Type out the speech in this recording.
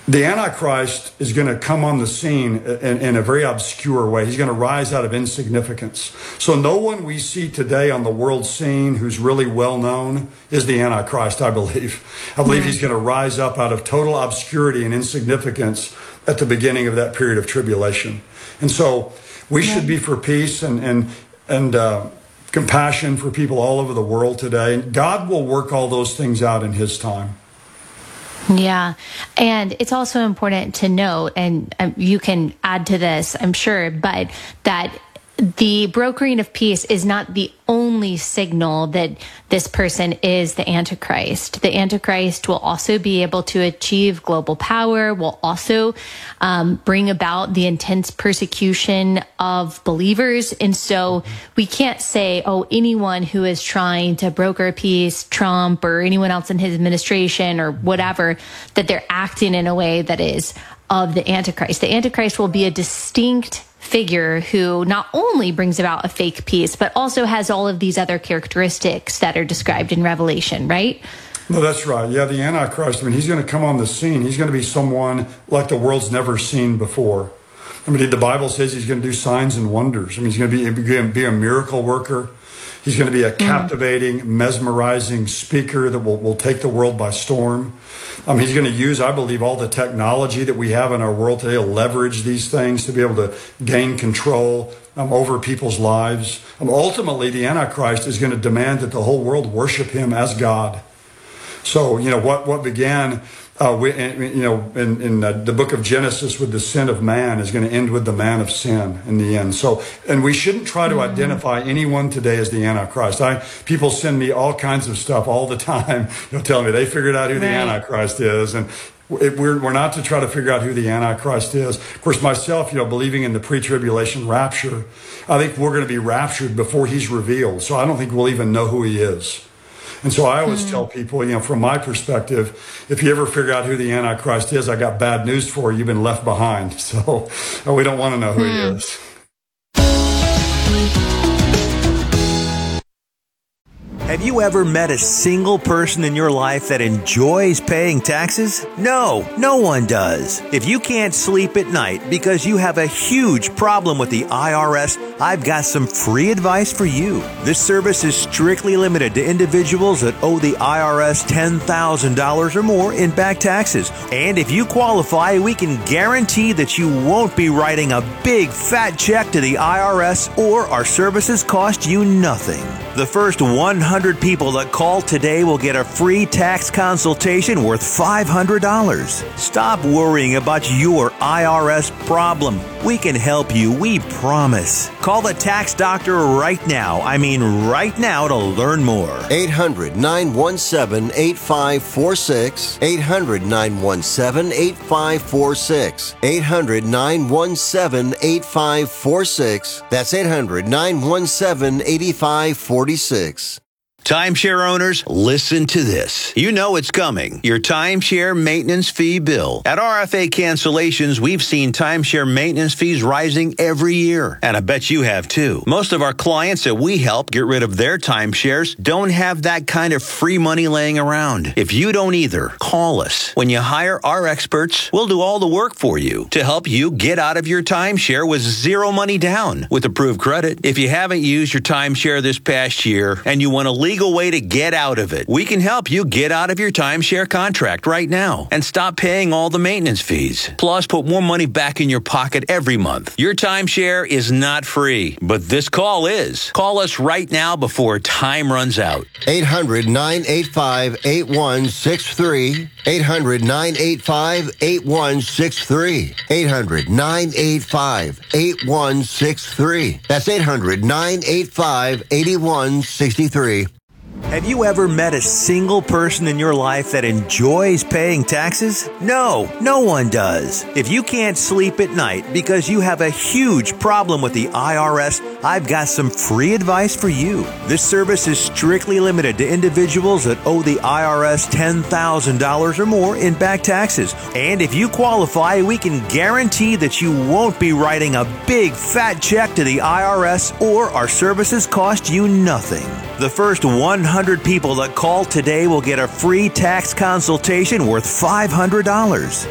The Antichrist is going to come on the scene in a very obscure way. He's going to rise out of insignificance. So no one we see today on the world scene who's really well known is the Antichrist, I believe. I believe he's going to rise up out of total obscurity and insignificance at the beginning of that period of tribulation. And so we should be for peace and compassion for people all over the world today. God will work all those things out in his time. Yeah. And it's also important to note, and you can add to this, I'm sure, but that the brokering of peace is not the only signal that this person is the Antichrist. The Antichrist will also be able to achieve global power, will also bring about the intense persecution of believers. And so we can't say, oh, anyone who is trying to broker peace, Trump or anyone else in his administration or whatever, that they're acting in a way that is of the Antichrist. The Antichrist will be a distinct figure who not only brings about a fake peace, but also has all of these other characteristics that are described in Revelation, right? No, that's right. Yeah, the Antichrist, I mean, he's going to come on the scene. He's going to be someone like the world's never seen before. I mean, the Bible says he's going to do signs and wonders. I mean, he's going to be a miracle worker. He's going to be a captivating, mesmerizing speaker that will take the world by storm. He's going to use, I believe, all the technology that we have in our world today to leverage these things to be able to gain control over people's lives. Ultimately, the Antichrist is going to demand that the whole world worship him as God. So, what began in the book of Genesis with the sin of man is going to end with the man of sin in the end. So, and we shouldn't try to identify anyone today as the Antichrist. People send me all kinds of stuff all the time. They'll tell me they figured out who the Antichrist is, and we're not to try to figure out who the Antichrist is. Of course, myself, believing in the pre-tribulation rapture, I think we're going to be raptured before he's revealed. So I don't think we'll even know who he is. And so I always tell people, from my perspective, if you ever figure out who the Antichrist is, I got bad news for you. You've been left behind. So we don't want to know who he is. Have you ever met a single person in your life that enjoys paying taxes? No, no one does. If you can't sleep at night because you have a huge problem with the IRS, I've got some free advice for you. This service is strictly limited to individuals that owe the IRS $10,000 or more in back taxes. And if you qualify, we can guarantee that you won't be writing a big fat check to the IRS, or our services cost you nothing. The first 100 people that call today will get a free tax consultation worth $500. Stop worrying about your IRS problem. We can help you, we promise. Call the tax doctor right now. I mean right now, to learn more. 800-917-8546. 800-917-8546. 800-917-8546. That's 800-917-8546. Timeshare owners, listen to this. You know it's coming. Your timeshare maintenance fee bill. At RFA Cancellations, we've seen timeshare maintenance fees rising every year. And I bet you have too. Most of our clients that we help get rid of their timeshares don't have that kind of free money laying around. If you don't either, call us. When you hire our experts, we'll do all the work for you to help you get out of your timeshare with zero money down with approved credit. If you haven't used your timeshare this past year and you want to legal way to get out of it, we can help you get out of your timeshare contract right now and stop paying all the maintenance fees. Plus, put more money back in your pocket every month. Your timeshare is not free, but this call is. Call us right now before time runs out. 800-985-8163. 800-985-8163. 800-985-8163. That's 800-985-8163. Have you ever met a single person in your life that enjoys paying taxes? No, no one does. If you can't sleep at night because you have a huge problem with the IRS, I've got some free advice for you. This service is strictly limited to individuals that owe the IRS $10,000 or more in back taxes. And if you qualify, we can guarantee that you won't be writing a big fat check to the IRS, or our services cost you nothing. The first 100 people that call today will get a free tax consultation worth $500.